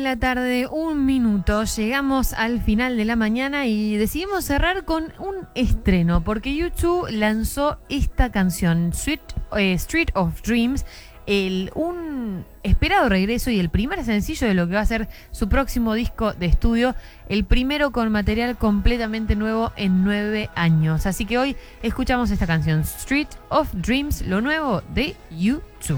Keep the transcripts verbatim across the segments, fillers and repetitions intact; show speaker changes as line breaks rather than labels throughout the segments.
la tarde, un minuto. Llegamos al final de la mañana y decidimos cerrar con un estreno, porque YouTube lanzó esta canción, Sweet, eh, Street of Dreams, el, un esperado regreso y el primer sencillo de lo que va a ser su próximo disco de estudio, el primero con material completamente nuevo en nueve años. Así que hoy escuchamos esta canción, Street of Dreams, lo nuevo de YouTube.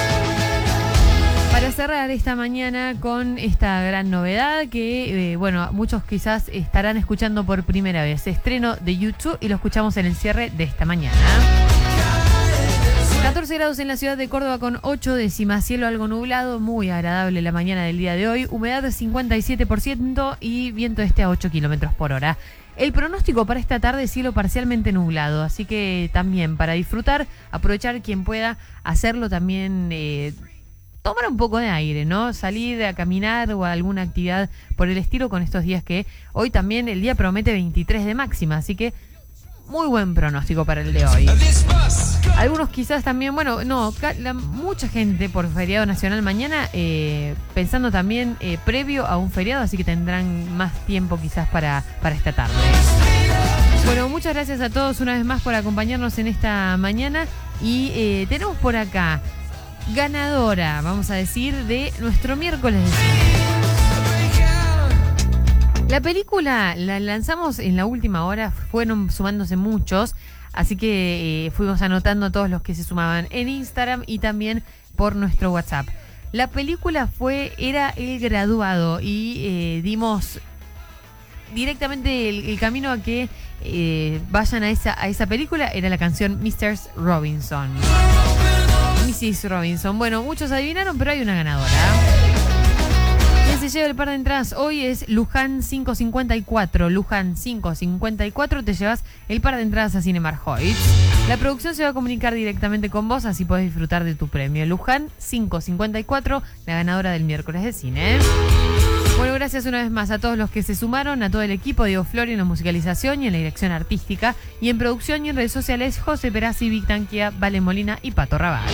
Para cerrar esta mañana con esta gran novedad que, eh, bueno, muchos quizás estarán escuchando por primera vez. Estreno de YouTube y lo escuchamos en el cierre de esta mañana. catorce grados en la ciudad de Córdoba con ocho décimas, cielo algo nublado, muy agradable la mañana del día de hoy, humedad de cincuenta y siete por ciento y viento este a ocho kilómetros por hora. El pronóstico para esta tarde, cielo parcialmente nublado, así que también para disfrutar, aprovechar quien pueda hacerlo también... Eh, Tomar un poco de aire, ¿no? Salir a caminar o a alguna actividad por el estilo con estos días que hoy también el día promete veintitrés de máxima, así que muy buen pronóstico para el de hoy. Algunos quizás también, bueno, no, la, mucha gente por feriado nacional mañana, eh, pensando también eh, previo a un feriado, así que tendrán más tiempo quizás para, para esta tarde. Bueno, muchas gracias a todos una vez más por acompañarnos en esta mañana y eh, tenemos por acá ganadora, vamos a decir, de nuestro miércoles de cine. La película la lanzamos en la última hora, fueron sumándose muchos, así que eh, fuimos anotando a todos los que se sumaban en Instagram y también por nuestro WhatsApp. La película fue, era El Graduado y eh, dimos directamente el, el camino a que eh, vayan a esa, a esa película, era la canción mister Robinson. missis Robinson. Bueno, muchos adivinaron, pero hay una ganadora. ¿Quién se lleva el par de entradas? Hoy es Luján quinientos cincuenta y cuatro. Luján quinientos cincuenta y cuatro, te llevas el par de entradas a Cinemark Hoyts. La producción se va a comunicar directamente con vos, así podés disfrutar de tu premio. Luján quinientos cincuenta y cuatro, la ganadora del miércoles de cine. Bueno, gracias una vez más a todos los que se sumaron, a todo el equipo, Diego Flori en la musicalización y en la dirección artística, y en producción y en redes sociales, José Perazzi, Vic Tanquia, Vale Molina y Pato Raval.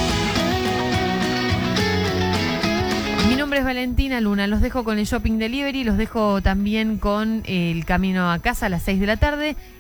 Mi nombre es Valentina Luna, los dejo con el Shopping Delivery, los dejo también con el camino a casa a las seis de la tarde